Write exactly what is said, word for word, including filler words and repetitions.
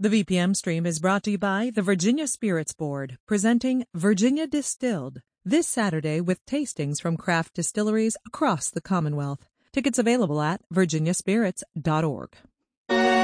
The V P M stream is brought to you by the Virginia Spirits Board, presenting Virginia Distilled this Saturday with tastings from craft distilleries across the Commonwealth. Tickets available at virginia spirits dot org.